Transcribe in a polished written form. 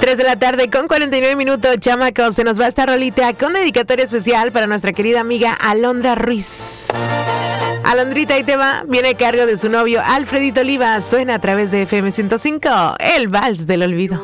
3 de la tarde con 49 minutos, chamacos. Se nos va esta rolita con dedicatoria especial para nuestra querida amiga Alondra Ruiz. Alondrita, ahí te va. Viene a cargo de su novio Alfredito Oliva. Suena a través de FM 105, el Vals del Olvido.